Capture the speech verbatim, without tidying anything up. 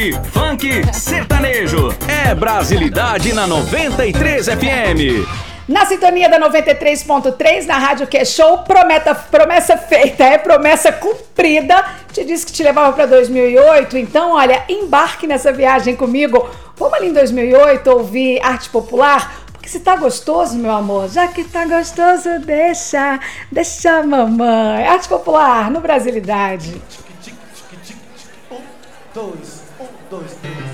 Funk, sertanejo, é Brasilidade na noventa e três F M. Na sintonia da noventa e três ponto três, na Rádio Que Show, prometa, promessa feita, é promessa cumprida. Te disse que te levava para dois mil e oito, então, olha, embarque nessa viagem comigo. Vamos ali em dois mil e oito ouvir arte popular? Porque se tá gostoso, meu amor, já que tá gostoso, deixa, deixa a mamãe. Arte popular no Brasilidade. Um, dois, um, dois, três.